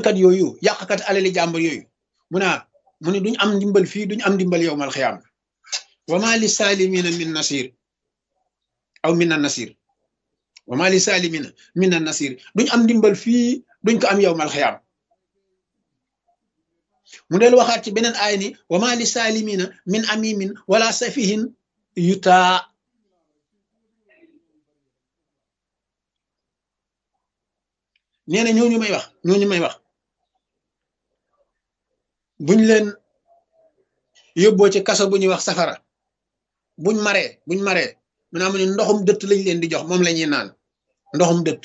tooñkat yooyu yàqkat alali jàmbur yooyu mu ne duñ am ndimbal fii duñ am ndimbal yowmal xiyaam wa ma li salimina min nasir aw min an nasir wa ma li salimina min an nasir duñ am ndimbal fii duñ ko am yowmal xiyaam mu del waxaat ci beneen aay ni wa ma li salimina min amimin wala safihin yutaa nee na ñooñu may wax buñ leen yóbboo ci kaso bu ñuy wax safara buñ maree maanaam mu ne ndoxum dëtt lañ leen di jox moom la ñuy naan ndoxum dëtt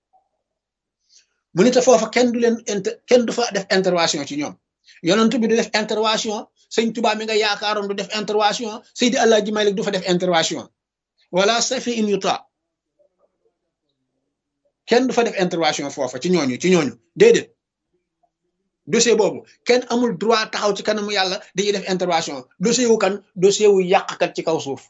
mu ne te foofa kenn du fa def intervention ci ñoom yonent bi du def intervention sëñ Tuubaa mi nga yaakaaroon du def intervention Seydi Alaaji Malik du fa def intervention wala safi in yuta kenn du fa def intervention foofa ci ñooñu déedéet dossier boobu kenn amul droit taxaw ci kanamu yàlla dañuy def intervention dossier wu kan dossier wu yàqkat ci kaw suuf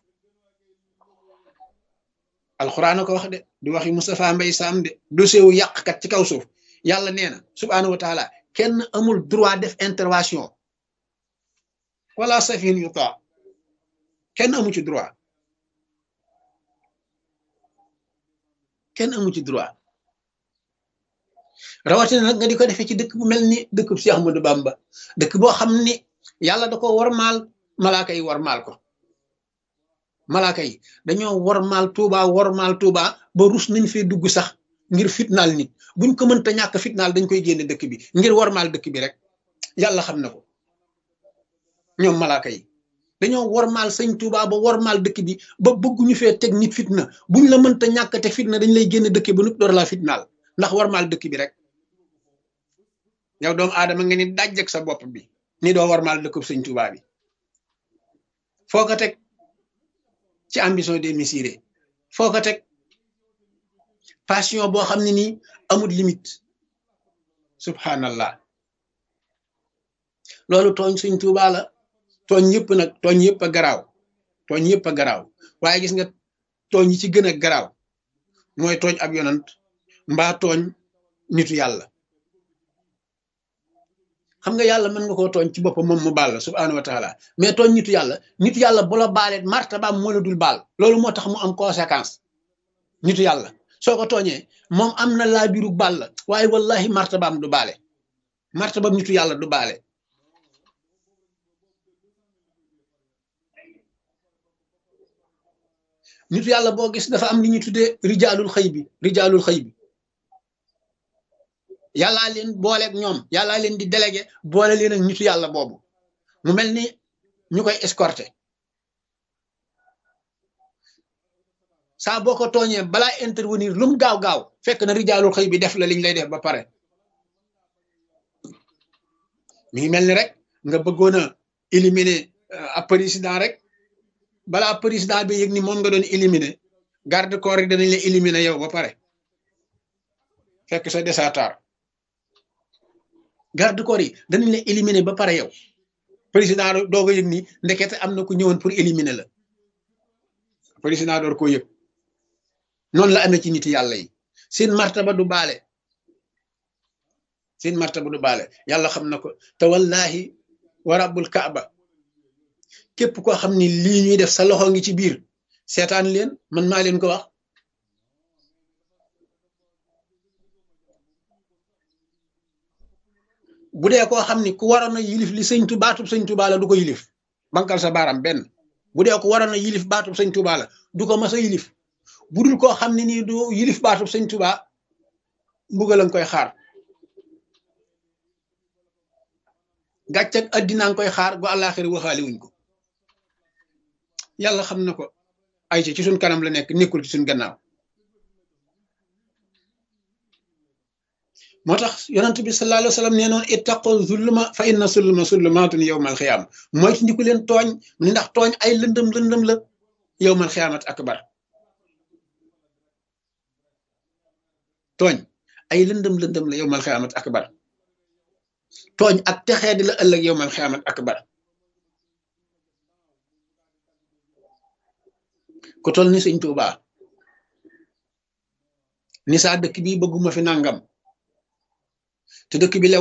alxuraan a ko wax de di waxi Moustapha Mbaye Sam de dossier wu yàqkat ci kaw suuf yàlla nee na subhaanahu wa taala kenn amul droit def intervention wala safin yuta kenn amu ci droit rawatina nag nga di ko defee ci dëkk bu mel ni dëkkub Cheikh Ahmadou Bamba dëkk boo xam ni yàlla da ko warmaal malaaka yi warmaal ko malaaka yi dañoo warmaal Tuuba ba rus nañ fee dugg sax ngir fitnaal nit buñ ko mënta ñàkk fitnaal dañ koy génne dëkk bi ngir warmaal dëkk bi rek yàlla xam na ko ñoom malaaka yi dañoo warmaal sëñ Tuuba ba warmaal dëkk bi ba bëgguñu fee teg nit fitna buñ la mënta ñàkk te fitna dañ lay génne dëkk bi nu door laa fitnaal ndax warmaal dëkk bi rek yow doomu aadama nga ni dajjeg sa bopp bi ni doo warmaal dëkkub sëñ Tuuba bi foo ko teg ci ambition démesurée foo ko teg passion boo xam ne nii amul limite subhanallah loolu tooñ sëñ Tuuba la tooñ yëpp a garaaw waaye gis nga tooñ yi ci gën a garaaw mooy tooñ ab yonant mbaa tooñ nitu yàlla xam nga yàlla mën nga koo tooñ ci boppam moom mu baal la subhaanahu wa taala mais tooñ nitu yàlla bu la baalee martabaam moo la dul baal loolu moo tax mu am conséquence nitu yàlla soo ko tooñee moom am na laa biru baal la waaye wallahi martabaam du baale martabaam nitu yàlla du baale nitu yàlla boo gis dafa am li ñuy tuddee rijaalul xëy bi yàllaa leen booleeg ñoom yàllaa leen di délégué boole leen ak nitu yàlla boobu mu mel ni ñu koy escorté saa boo ko tooñee balaa intervenir lu mu gaaw fekk na rijaalul xëy bi def la liñ lay def ba pare mi ngi mel ni rek nga bëggoon a éliminer ab président rek balaa président bi yëg ni moom nga doon éliminer garde corps yi danañ la éliminer yow ba pare fekk sa desatar garde corps yi danañ la éliminer ba pare yow président doog a yëg ni ndekete am na ku ñëwoon pour éliminer la président door koo yëg noonu la amee ci nit yàlla yi seen martaba du baale yàlla xam na ko te wallahi wa rabbul kaaba képp koo xam ni lii ñuy def sa loxo ngi ci biir seetaan leen man maa leen ko wax bu dee koo xam ni ku waroon a yilif li baatub sëñ Tuuba la du ko yilif bankal sa baaram benn bu dee ko waroon a yilif baatub sëñ Tuuba la du ko mas a yilif bu dul koo xam ne nii du yilif baatub sëñ Tuuba mbugal nga koy xaar gàcc ak addinaa nga koy xaar gu àllaaxira waxaale wuñ ko yàlla xam na ko ay ci suñ kanam la nekkul ci suñ gannaaw moo tax yonent bi sallallahu alayhi wa sallam nee noon ittaqu zulma fa inna zulma zulmaatun yawmal xiyaama mooy ci ndiku leen tooñ mu ne ndax tooñ ay lëndëm la yawmal xiyaamat akbar tooñ ay lëndëm la yawmal xiyaamat akbar tooñ ak texee di la ëllëg yawmal xiyaamat akbar ku tol ni sëñ Tuuba ni saa dëkk bi bëgguma fi nangam te dëkk bi